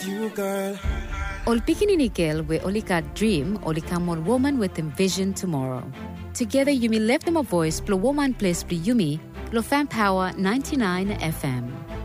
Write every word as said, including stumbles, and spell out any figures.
you, girl. Ol pikinini girl we only got dream, only come on woman with envision tomorrow. Together Yumi left them a voice, blow woman place, blow Yumi, blow fan power ninety-nine F M.